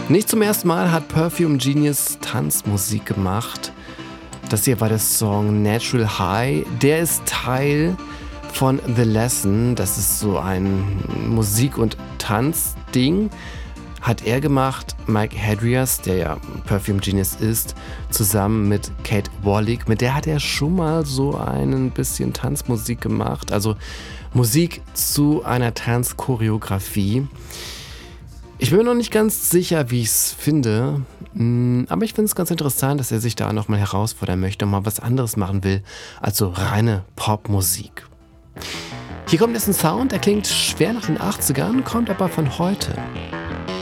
Nicht zum ersten Mal hat Perfume Genius Tanzmusik gemacht. Das hier war der Song Natural High. Der ist Teil von The Lesson. Das ist so ein Musik- und Tanzding. Hat er gemacht, Mike Hadrias, der ja Perfume Genius ist, zusammen mit Kate Wallach. Mit der hat er schon mal so ein bisschen Tanzmusik gemacht. Also Musik zu einer Tanzchoreografie. Ich bin mir noch nicht ganz sicher, wie ich es finde, aber ich finde es ganz interessant, dass er sich da nochmal herausfordern möchte und mal was anderes machen will, als so reine Popmusik. Hier kommt jetzt ein Sound, der klingt schwer nach den 80ern, kommt aber von heute.